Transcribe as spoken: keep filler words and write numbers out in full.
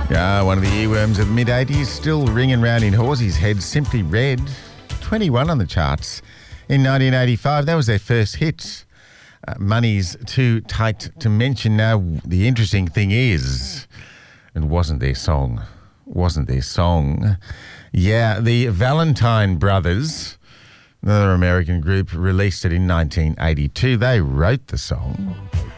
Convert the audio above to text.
Yeah, one of the earworms of the mid-eighties, still ringing round in Horsey's head, Simply Red. twenty-one on the charts in nineteen eighty-five. That was their first hit. Uh, Money's Too Tight to Mention. Now, the interesting thing is, it wasn't their song. Wasn't their song. Yeah, the Valentine Brothers, another American group, released it in nineteen eighty-two. They wrote the song.